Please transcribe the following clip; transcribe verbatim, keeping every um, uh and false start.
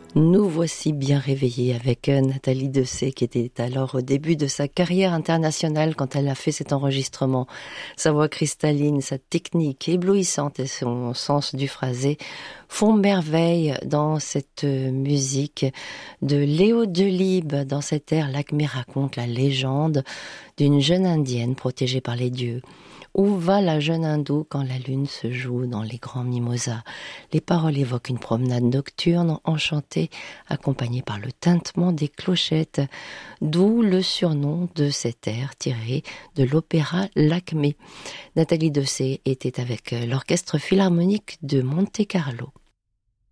Nous voici bien réveillés avec Nathalie Dessay qui était alors au début de sa carrière internationale quand elle a fait cet enregistrement. Sa voix cristalline, sa technique éblouissante et son sens du phrasé font merveille dans cette musique de Léo Delibes. Dans cet air, l'Acmé raconte la légende d'une jeune indienne protégée par les dieux. Où va la jeune hindoue quand la lune se joue dans les grands mimosas? Les paroles évoquent une promenade nocturne enchantée, accompagnée par le tintement des clochettes, d'où le surnom de cet air tiré de l'opéra L'Acmé. Nathalie Dessay était avec l'Orchestre Philharmonique de Monte-Carlo.